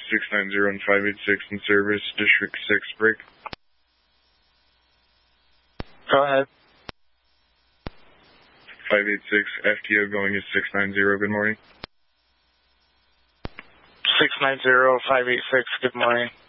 690 and 586 in service, District 6 break. Go ahead. 586, FTO going is 690, good morning. 690, 586, good morning.